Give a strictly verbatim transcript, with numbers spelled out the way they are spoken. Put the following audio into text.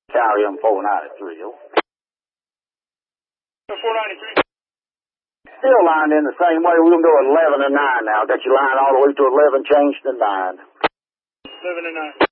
Carry him four ninety-three. four ninety-three. Still lined in the same way. We're going to go eleven and nine now. Got you lined all the way to eleven, changed to nine. eleven and nine.